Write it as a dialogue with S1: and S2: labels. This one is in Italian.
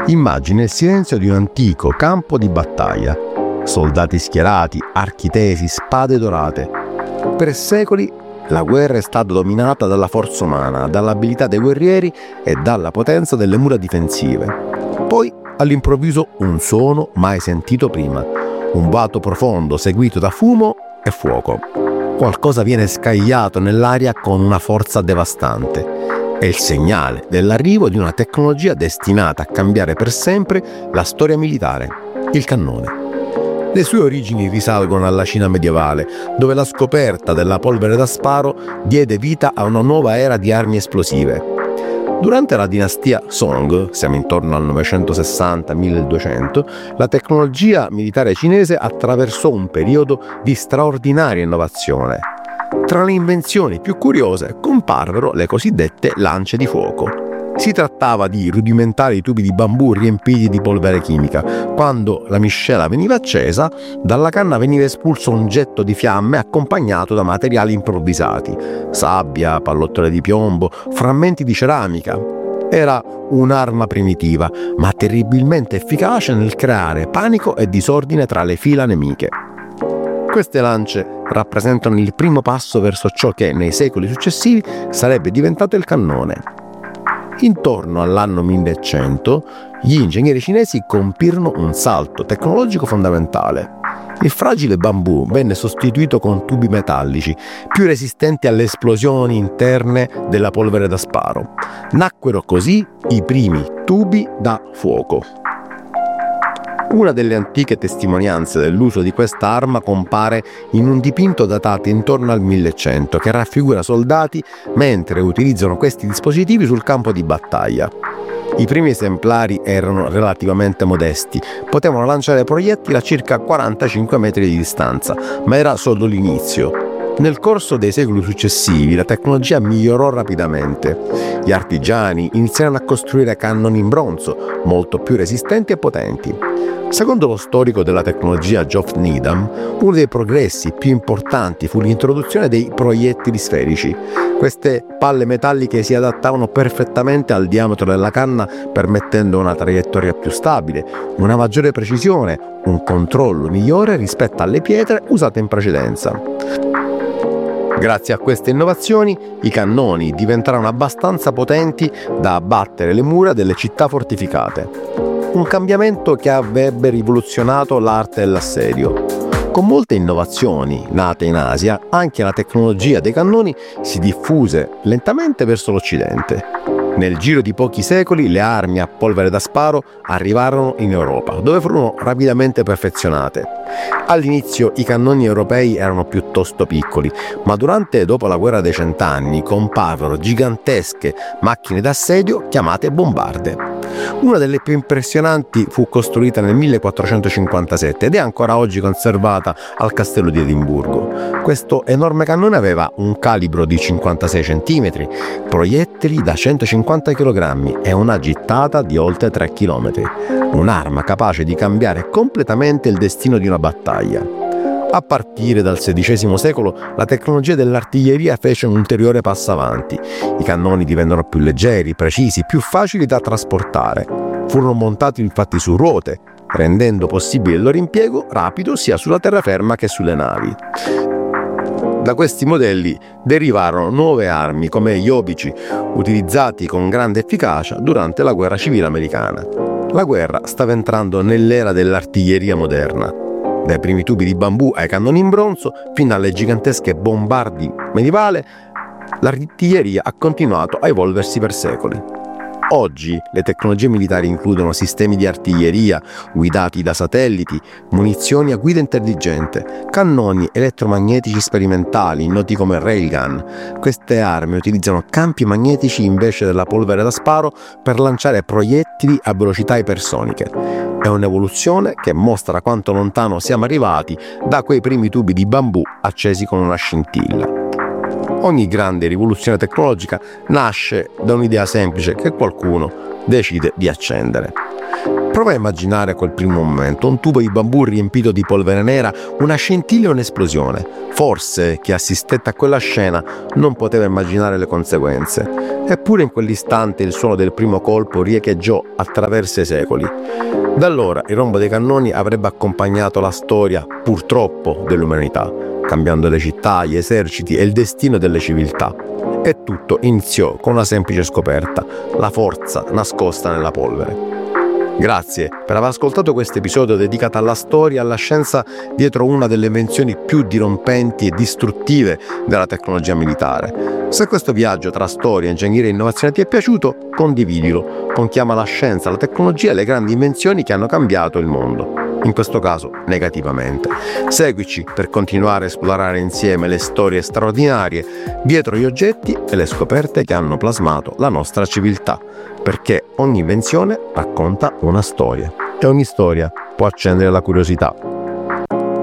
S1: Immagina il silenzio di un antico campo di battaglia. Soldati schierati, archi tesi, spade dorate. Per secoli la guerra è stata dominata dalla forza umana, dall'abilità dei guerrieri e dalla potenza delle mura difensive. Poi, all'improvviso, un suono mai sentito prima. Un boato profondo seguito da fumo e fuoco. Qualcosa viene scagliato nell'aria con una forza devastante. È il segnale dell'arrivo di una tecnologia destinata a cambiare per sempre la storia militare, il cannone. Le sue origini risalgono alla Cina medievale, dove la scoperta della polvere da sparo diede vita a una nuova era di armi esplosive. Durante la dinastia Song, siamo intorno al 960-1200, la tecnologia militare cinese attraversò un periodo di straordinaria innovazione. Tra le invenzioni più curiose comparvero le cosiddette lance di fuoco. Si trattava di rudimentali tubi di bambù riempiti di polvere chimica. Quando la miscela veniva accesa, dalla canna veniva espulso un getto di fiamme accompagnato da materiali improvvisati: sabbia, pallottole di piombo, frammenti di ceramica. Era un'arma primitiva, ma terribilmente efficace nel creare panico e disordine tra le fila nemiche. Queste lance rappresentano il primo passo verso ciò che nei secoli successivi sarebbe diventato il cannone. Intorno all'anno 1100, gli ingegneri cinesi compirono un salto tecnologico fondamentale. Il fragile bambù venne sostituito con tubi metallici, più resistenti alle esplosioni interne della polvere da sparo. Nacquero così i primi tubi da fuoco. Una delle antiche testimonianze dell'uso di questa arma compare in un dipinto datato intorno al 1100 che raffigura soldati mentre utilizzano questi dispositivi sul campo di battaglia. I primi esemplari erano relativamente modesti, potevano lanciare proiettili a circa 45 metri di distanza, ma era solo l'inizio. Nel corso dei secoli successivi la tecnologia migliorò rapidamente. Gli artigiani iniziarono a costruire cannoni in bronzo, molto più resistenti e potenti. Secondo lo storico della tecnologia Geoff Needham, uno dei progressi più importanti fu l'introduzione dei proiettili sferici. Queste palle metalliche si adattavano perfettamente al diametro della canna, permettendo una traiettoria più stabile, una maggiore precisione, un controllo migliore rispetto alle pietre usate in precedenza. Grazie a queste innovazioni, i cannoni diventarono abbastanza potenti da abbattere le mura delle città fortificate. Un cambiamento che avrebbe rivoluzionato l'arte dell'assedio. Con molte innovazioni nate in Asia, anche la tecnologia dei cannoni si diffuse lentamente verso l'Occidente. Nel giro di pochi secoli le armi a polvere da sparo arrivarono in Europa, dove furono rapidamente perfezionate. All'inizio i cannoni europei erano piuttosto piccoli, ma durante e dopo la guerra dei Cent'anni comparvero gigantesche macchine d'assedio chiamate bombarde. Una delle più impressionanti fu costruita nel 1457 ed è ancora oggi conservata al castello di Edimburgo. Questo enorme cannone aveva un calibro di 56 cm, proiettili da 150 kg e una gittata di oltre 3 km. Un'arma capace di cambiare completamente il destino di una battaglia. A partire dal XVI secolo la tecnologia dell'artiglieria fece un ulteriore passo avanti. I cannoni divennero più leggeri, precisi, più facili da trasportare. Furono montati infatti su ruote, rendendo possibile il loro impiego rapido sia sulla terraferma che sulle navi. Da questi modelli derivarono nuove armi come gli obici, utilizzati con grande efficacia durante la guerra civile americana. La guerra stava entrando nell'era dell'artiglieria moderna. Dai primi tubi di bambù ai cannoni in bronzo fino alle gigantesche bombardi medievali, l'artiglieria ha continuato a evolversi per secoli. Oggi le tecnologie militari includono sistemi di artiglieria guidati da satelliti, munizioni a guida intelligente, cannoni elettromagnetici sperimentali noti come railgun. Queste armi utilizzano campi magnetici invece della polvere da sparo per lanciare proiettili a velocità ipersoniche. È un'evoluzione che mostra quanto lontano siamo arrivati da quei primi tubi di bambù accesi con una scintilla. Ogni grande rivoluzione tecnologica nasce da un'idea semplice che qualcuno decide di accendere. Prova a immaginare quel primo momento, un tubo di bambù riempito di polvere nera, una scintilla o un'esplosione. Forse chi assistette a quella scena non poteva immaginare le conseguenze. Eppure in quell'istante il suono del primo colpo riecheggiò attraverso i secoli. Da allora il rombo dei cannoni avrebbe accompagnato la storia, purtroppo, dell'umanità, cambiando le città, gli eserciti e il destino delle civiltà. E tutto iniziò con una semplice scoperta: la forza nascosta nella polvere. Grazie per aver ascoltato questo episodio dedicato alla storia e alla scienza dietro una delle invenzioni più dirompenti e distruttive della tecnologia militare. Se questo viaggio tra storia, ingegneria e innovazione ti è piaciuto, condividilo con chi ama la scienza, la tecnologia e le grandi invenzioni che hanno cambiato il mondo. In questo caso negativamente. Seguici per continuare a esplorare insieme le storie straordinarie dietro gli oggetti e le scoperte che hanno plasmato la nostra civiltà, perché ogni invenzione racconta una storia e ogni storia può accendere la curiosità.